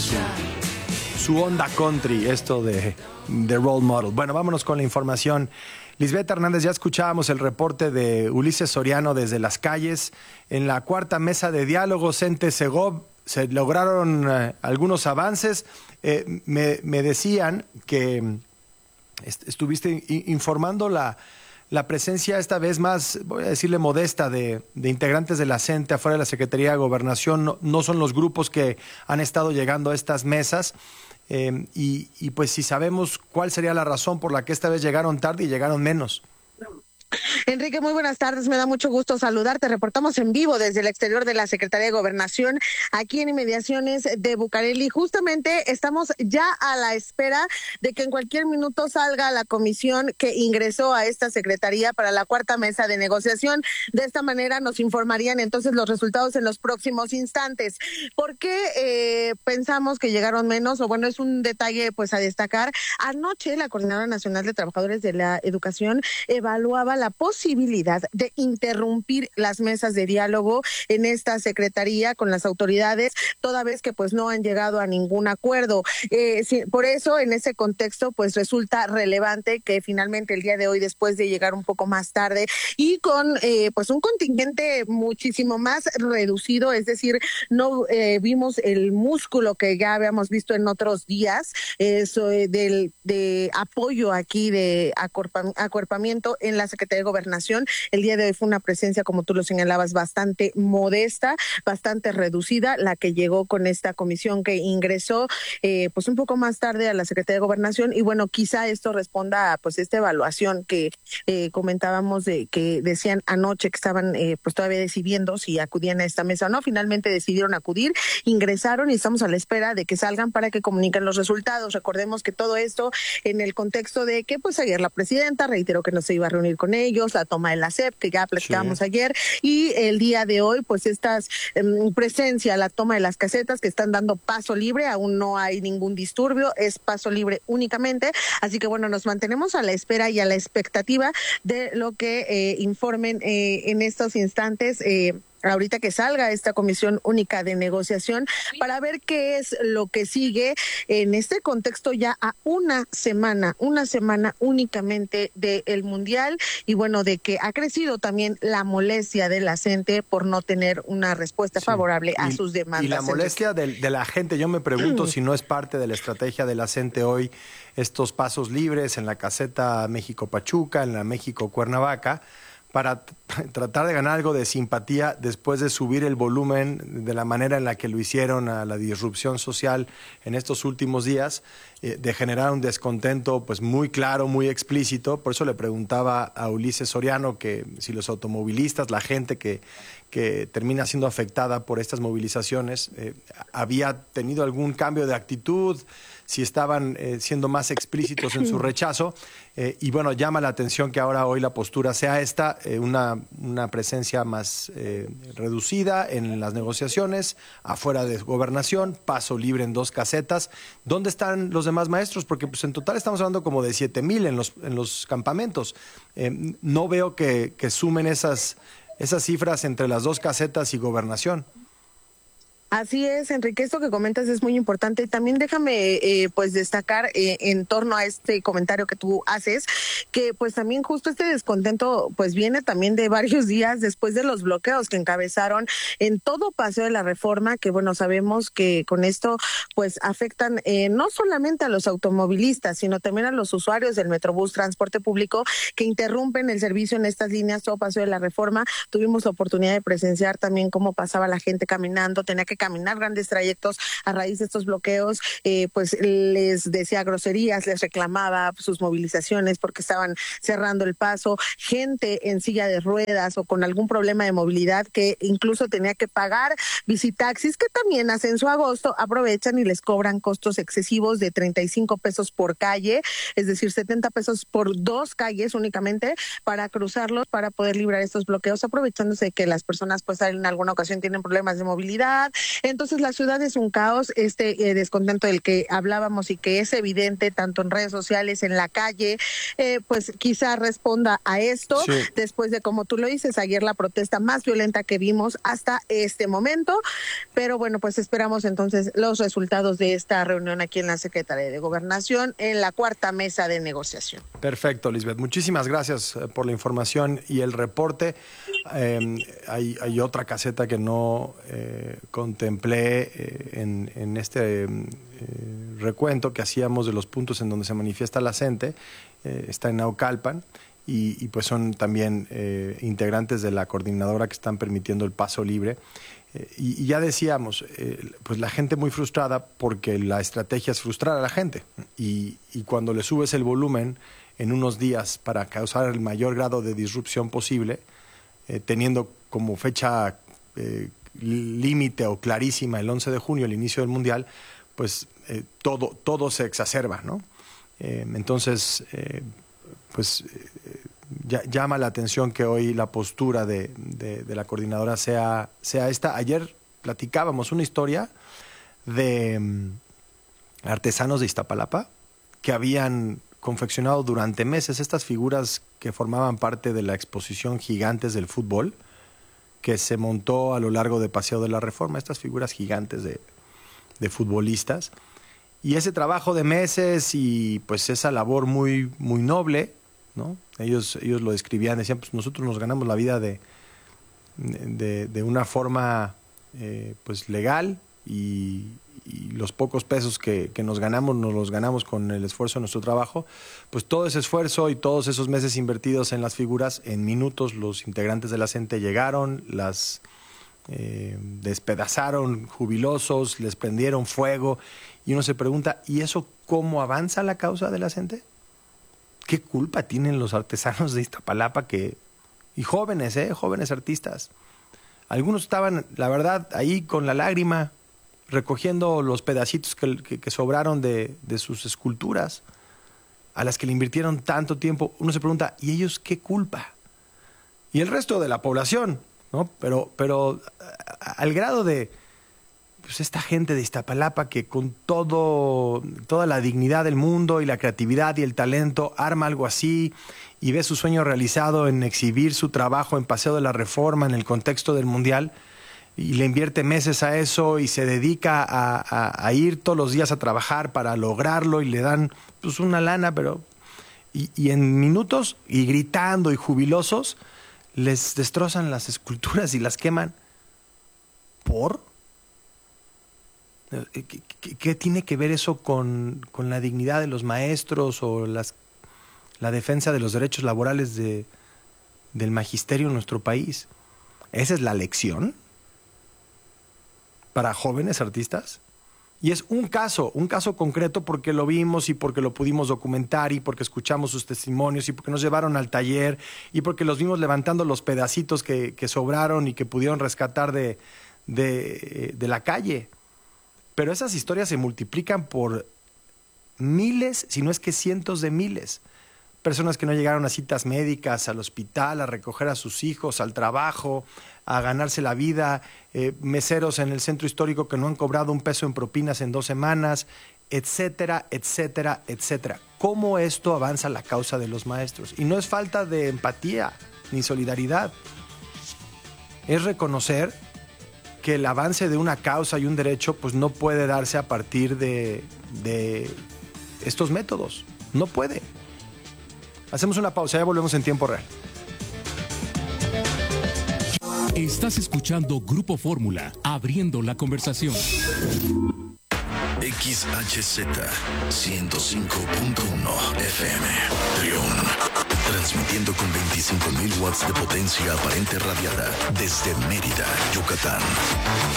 su onda country, esto de Role Model. Bueno, vámonos con la información. Lisbeth Hernández, ya escuchábamos el reporte de Ulises Soriano desde las calles. En la cuarta mesa de diálogo CENTE-SEGOV se lograron algunos avances. Me decían que estuviste informando la presencia esta vez más, voy a decirle modesta, de integrantes de la CENTE afuera de la Secretaría de Gobernación. No son los grupos que han estado llegando a estas mesas. Y pues si sabemos cuál sería la razón por la que esta vez llegaron tarde y llegaron menos. Enrique, muy buenas tardes, me da mucho gusto saludarte. Reportamos en vivo desde el exterior de la Secretaría de Gobernación, aquí en inmediaciones de Bucareli. Justamente estamos ya a la espera de que en cualquier minuto salga la comisión que ingresó a esta Secretaría para la cuarta mesa de negociación. De esta manera nos informarían entonces los resultados en los próximos instantes. ¿Por qué pensamos que llegaron menos? O bueno, es un detalle pues a destacar. Anoche la Coordinadora Nacional de Trabajadores de la Educación evaluaba la posibilidad de interrumpir las mesas de diálogo en esta secretaría con las autoridades, toda vez que pues no han llegado a ningún acuerdo. Por eso, en ese contexto, pues resulta relevante que finalmente el día de hoy, después de llegar un poco más tarde y con pues un contingente muchísimo más reducido, es decir, no vimos el músculo que ya habíamos visto en otros días, de apoyo aquí, de acuerpamiento en la Secretaría de Gobernación. El día de hoy fue una presencia, como tú lo señalabas, bastante modesta, bastante reducida, la que llegó con esta comisión que ingresó pues un poco más tarde a la Secretaría de Gobernación. Y bueno, quizá esto responda a pues esta evaluación que comentábamos, de que decían anoche que estaban pues todavía decidiendo si acudían a esta mesa o no. Finalmente decidieron acudir, ingresaron y estamos a la espera de que salgan para que comuniquen los resultados. Recordemos que todo esto en el contexto de que pues ayer la presidenta reiteró que no se iba a reunir con ellos, la toma de la SEP, que ya platicábamos ayer, y el día de hoy, pues estas presencia, la toma de las casetas que están dando paso libre, aún no hay ningún disturbio, es paso libre únicamente, así que bueno, nos mantenemos a la espera y a la expectativa de lo que informen en estos instantes, ahorita que salga esta comisión única de negociación, para ver qué es lo que sigue en este contexto ya a una semana únicamente del Mundial, y bueno, de que ha crecido también la molestia de la CENTE por no tener una respuesta favorable a sus demandas. Y la molestia de la gente, yo me pregunto si no es parte de la estrategia de la CENTE hoy, estos pasos libres en la caseta México-Pachuca, en la México-Cuernavaca, para tratar de ganar algo de simpatía después de subir el volumen de la manera en la que lo hicieron a la disrupción social en estos últimos días, de generar un descontento pues muy claro, muy explícito. Por eso le preguntaba a Ulises Soriano que si los automovilistas, la gente que termina siendo afectada por estas movilizaciones, había tenido algún cambio de actitud, si estaban siendo más explícitos en su rechazo. Y bueno, llama la atención que ahora hoy la postura sea esta, una presencia más reducida en las negociaciones, afuera de gobernación, paso libre en 2 casetas. ¿Dónde están los demás maestros? Porque pues en total estamos hablando como de 7,000 en los campamentos. No veo que sumen esas cifras entre las 2 casetas y gobernación. Así es, Enrique, esto que comentas es muy importante. También déjame pues destacar en torno a este comentario que tú haces, que pues también justo este descontento pues viene también de varios días después de los bloqueos que encabezaron en todo Paseo de la Reforma, que bueno, sabemos que con esto pues afectan no solamente a los automovilistas, sino también a los usuarios del Metrobús, transporte público, que interrumpen el servicio en estas líneas, todo Paseo de la Reforma. Tuvimos la oportunidad de presenciar también cómo pasaba la gente caminando, tenía que caminar grandes trayectos a raíz de estos bloqueos, pues les decía groserías, les reclamaba sus movilizaciones porque estaban cerrando el paso, gente en silla de ruedas o con algún problema de movilidad que incluso tenía que pagar visitaxis, que también hacen su agosto, aprovechan y les cobran costos excesivos de 35 pesos por calle, es decir, 70 pesos por 2 calles únicamente para cruzarlos, para poder librar estos bloqueos, aprovechándose de que las personas pues en alguna ocasión tienen problemas de movilidad, Entonces la ciudad es un caos, descontento del que hablábamos y que es evidente tanto en redes sociales, en la calle, pues quizá responda a esto, sí, después de, como tú lo dices, ayer la protesta más violenta que vimos hasta este momento, pero bueno, pues esperamos entonces los resultados de esta reunión aquí en la Secretaría de Gobernación en la cuarta mesa de negociación. Perfecto, Lisbeth. Muchísimas gracias por la información y el reporte. Hay otra caseta que no contemplé en este recuento que hacíamos de los puntos en donde se manifiesta la gente. Está en Naucalpan y pues son también integrantes de la coordinadora que están permitiendo el paso libre. Y ya decíamos, pues la gente muy frustrada porque la estrategia es frustrar a la gente. Y cuando le subes el volumen en unos días para causar el mayor grado de disrupción posible, teniendo como fecha límite o clarísima el 11 de junio, el inicio del Mundial, pues todo se exacerba, ¿no? Entonces, llama la atención que hoy la postura de la coordinadora sea esta. Ayer platicábamos una historia de artesanos de Iztapalapa que habían confeccionado durante meses estas figuras que formaban parte de la exposición Gigantes del Fútbol que se montó a lo largo de Paseo de la Reforma, estas figuras gigantes de futbolistas. Y ese trabajo de meses y pues esa labor muy, muy noble, ¿no? Ellos lo describían, decían, pues nosotros nos ganamos la vida de una forma pues legal y los pocos pesos que nos los ganamos con el esfuerzo de nuestro trabajo. Pues todo ese esfuerzo y todos esos meses invertidos en las figuras, en minutos los integrantes de la CENTE llegaron, las despedazaron jubilosos, les prendieron fuego y uno se pregunta, ¿y eso cómo avanza la causa de la CENTE? ¿Qué culpa tienen los artesanos de Iztapalapa y jóvenes, jóvenes artistas? Algunos estaban, la verdad, ahí con la lágrima, recogiendo los pedacitos que sobraron de sus esculturas, a las que le invirtieron tanto tiempo. Uno se pregunta, ¿y ellos qué culpa? Y el resto de la población, ¿no? Pero al grado de pues esta gente de Iztapalapa que con toda la dignidad del mundo y la creatividad y el talento arma algo así y ve su sueño realizado en exhibir su trabajo en Paseo de la Reforma en el contexto del Mundial y le invierte meses a eso y se dedica a ir todos los días a trabajar para lograrlo y le dan pues una lana, pero y en minutos y gritando y jubilosos les destrozan las esculturas y las queman. ¿Por? ¿Qué tiene que ver eso con la dignidad de los maestros o la defensa de los derechos laborales del magisterio en nuestro país? ¿Esa es la lección para jóvenes artistas? Y es un caso concreto porque lo vimos y porque lo pudimos documentar y porque escuchamos sus testimonios y porque nos llevaron al taller y porque los vimos levantando los pedacitos que sobraron y que pudieron rescatar de la calle. Pero esas historias se multiplican por miles, si no es que cientos de miles. Personas que no llegaron a citas médicas, al hospital, a recoger a sus hijos, al trabajo, a ganarse la vida, meseros en el centro histórico que no han cobrado un peso en propinas en 2 semanas, etcétera, etcétera, etcétera. ¿Cómo esto avanza la causa de los maestros? Y no es falta de empatía ni solidaridad. Es reconocer que el avance de una causa y un derecho pues no puede darse a partir de estos métodos. No puede. Hacemos una pausa, ya volvemos en tiempo real. Estás escuchando Grupo Fórmula, abriendo la conversación. XHZ 105.1 FM Trión. Transmitiendo con 25,000 watts de potencia aparente radiada desde Mérida, Yucatán.